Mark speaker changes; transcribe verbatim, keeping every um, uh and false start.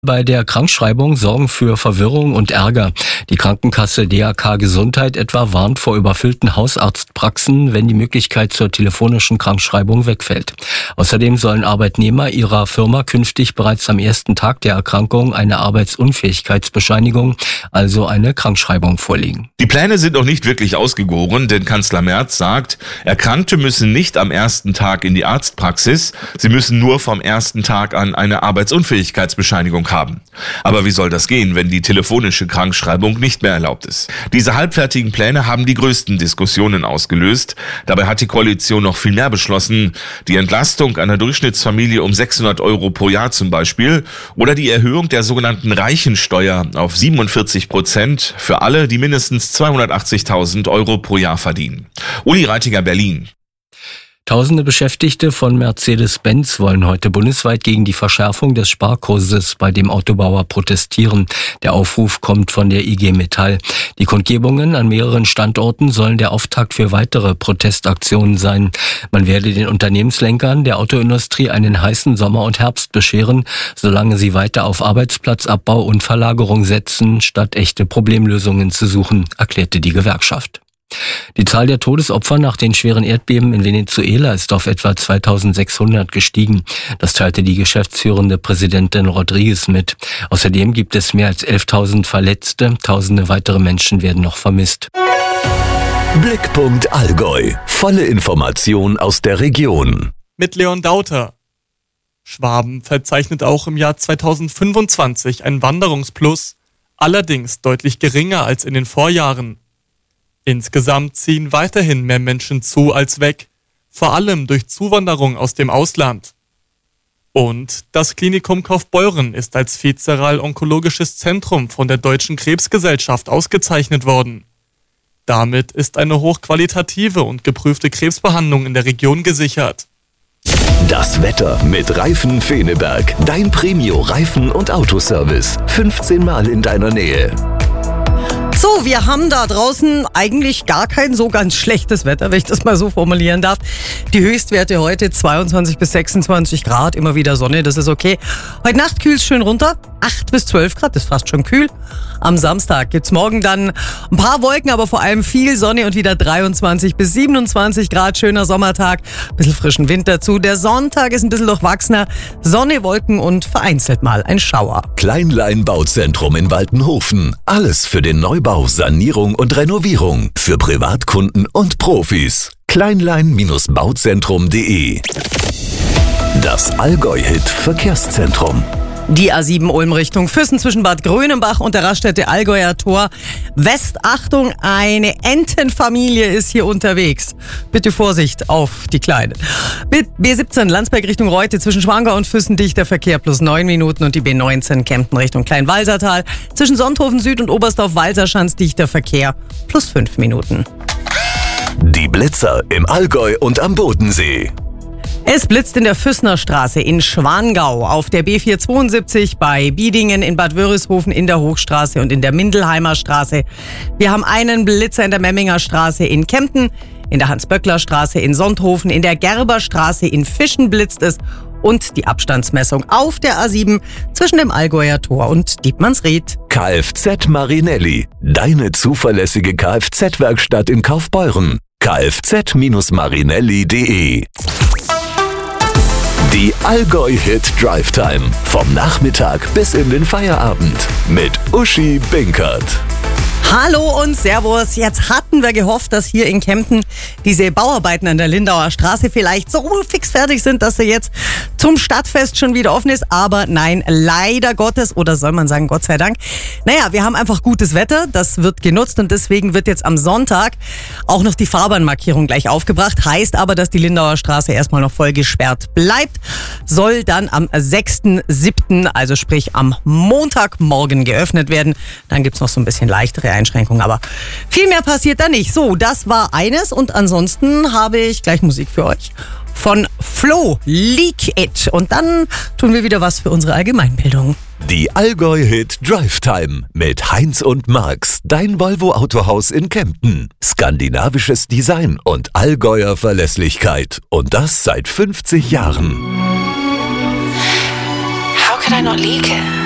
Speaker 1: bei der Krankschreibung sorgen für Verwirrung und Ärger. Die Krankenkasse D A K Gesundheit etwa warnt vor überfüllten Hausarztpraxen, wenn die Möglichkeit zur telefonischen Krankschreibung wegfällt. Außerdem sollen Arbeitnehmer ihrer Firma künftig bereits am ersten Tag der Erkrankung eine Arbeitsunfähigkeitsbescheinigung, also eine Krankschreibung, vorlegen.
Speaker 2: Die Pläne sind noch nicht wirklich ausgegoren, denn Kanzler Merz sagt, Erkrankte müssen nicht am ersten Tag in die Arztpraxis, sie müssen nur vom ersten Tag an eine Arbeitsunfähigkeitsbescheinigung haben. Aber wie soll das gehen, wenn die telefonische Krankschreibung nicht mehr erlaubt ist? Diese halbfertigen Pläne haben die größten Diskussionen ausgelöst. Dabei hat die Koalition noch viel mehr beschlossen. Die Entlastung einer Durchschnittsfamilie um sechshundert Euro pro Jahr zum Beispiel oder die Erhöhung der sogenannten Reichensteuer auf siebenundvierzig Prozent für alle, die mindestens zweihundertachtzigtausend Euro pro Jahr verdienen. Uli Reitiger, Berlin.
Speaker 1: Tausende Beschäftigte von Mercedes-Benz wollen heute bundesweit gegen die Verschärfung des Sparkurses bei dem Autobauer protestieren. Der Aufruf kommt von der I G Metall. Die Kundgebungen an mehreren Standorten sollen der Auftakt für weitere Protestaktionen sein. Man werde den Unternehmenslenkern der Autoindustrie einen heißen Sommer und Herbst bescheren, solange sie weiter auf Arbeitsplatzabbau und Verlagerung setzen, statt echte Problemlösungen zu suchen, erklärte die Gewerkschaft. Die Zahl der Todesopfer nach den schweren Erdbeben in Venezuela ist auf etwa zweitausendsechshundert gestiegen. Das teilte die geschäftsführende Präsidentin Rodriguez mit. Außerdem gibt es mehr als elftausend Verletzte. Tausende weitere Menschen werden noch vermisst.
Speaker 3: Blickpunkt Allgäu. Volle Information aus der Region.
Speaker 4: Mit Leon Dauter. Schwaben verzeichnet auch im Jahr zweitausendfünfundzwanzig ein Wanderungsplus, allerdings deutlich geringer als in den Vorjahren. Insgesamt ziehen weiterhin mehr Menschen zu als weg, vor allem durch Zuwanderung aus dem Ausland. Und das Klinikum Kaufbeuren ist als viszeral-onkologisches Zentrum von der Deutschen Krebsgesellschaft ausgezeichnet worden. Damit ist eine hochqualitative und geprüfte Krebsbehandlung in der Region gesichert.
Speaker 3: Das Wetter mit Reifen Feneberg. Dein Premio Reifen- und Autoservice. fünfzehn Mal in deiner Nähe.
Speaker 5: So, wir haben da draußen eigentlich gar kein so ganz schlechtes Wetter, wenn ich das mal so formulieren darf. Die Höchstwerte heute zweiundzwanzig bis sechsundzwanzig Grad, immer wieder Sonne, das ist okay. Heute Nacht kühlt es schön runter, acht bis zwölf Grad, das ist fast schon kühl. Am Samstag gibt's morgen dann ein paar Wolken, aber vor allem viel Sonne und wieder dreiundzwanzig bis siebenundzwanzig Grad, schöner Sommertag, ein bisschen frischen Wind dazu. Der Sonntag ist ein bisschen durchwachsener, Sonne, Wolken und vereinzelt mal ein Schauer.
Speaker 3: Kleinlein Bauzentrum in Waltenhofen, alles für den Neubau, Sanierung und Renovierung, für Privatkunden und Profis. kleinlein Bauzentrum punkt de. Das Allgäu-Hit Verkehrszentrum.
Speaker 5: Die A sieben Ulm Richtung Füssen zwischen Bad Grönenbach und der Raststätte Allgäuer Tor West. Achtung, eine Entenfamilie ist hier unterwegs. Bitte Vorsicht auf die Kleinen. B siebzehn Landsberg Richtung Reute zwischen Schwangau und Füssen dichter Verkehr plus neun Minuten und die B neunzehn Kempten Richtung Kleinwalsertal zwischen Sonthofen Süd und Oberstdorf-Walserschanz dichter Verkehr plus fünf Minuten.
Speaker 3: Die Blitzer im Allgäu und am Bodensee.
Speaker 5: Es blitzt in der Füssner Straße in Schwangau, auf der B vierhundertzweiundsiebzig bei Biedingen, in Bad Wörishofen, in der Hochstraße und in der Mindelheimer Straße. Wir haben einen Blitzer in der Memminger Straße in Kempten, in der Hans-Böckler-Straße in Sonthofen, in der Gerberstraße in Fischen blitzt es und die Abstandsmessung auf der A sieben zwischen dem Allgäuer Tor und Dietmannsried.
Speaker 3: Kfz Marinelli, deine zuverlässige Kfz-Werkstatt in Kaufbeuren. kfz Marinelli punkt de. Die Allgäu-Hit Drive Time. Vom Nachmittag bis in den Feierabend. Mit Uschi Binkert.
Speaker 5: Hallo und Servus. Jetzt hatten wir gehofft, dass hier in Kempten diese Bauarbeiten an der Lindauer Straße vielleicht so fix fertig sind, dass sie jetzt zum Stadtfest schon wieder offen ist. Aber nein, leider Gottes, oder soll man sagen Gott sei Dank. Naja, wir haben einfach gutes Wetter, das wird genutzt und deswegen wird jetzt am Sonntag auch noch die Fahrbahnmarkierung gleich aufgebracht. Heißt aber, dass die Lindauer Straße erstmal noch voll gesperrt bleibt. Soll dann am sechsten siebten, also sprich am Montagmorgen geöffnet werden. Dann gibt's noch so ein bisschen leichtere Einschränkungen, aber viel mehr passiert da nicht. So, das war eines und ansonsten habe ich gleich Musik für euch von Flo, Leak It. Und dann tun wir wieder was für unsere Allgemeinbildung.
Speaker 3: Die Allgäu-Hit Drive Time mit Heinz und Marx, dein Volvo Autohaus in Kempten. Skandinavisches Design und Allgäuer Verlässlichkeit. Und das seit fünfzig Jahren.
Speaker 6: How could I not leak it?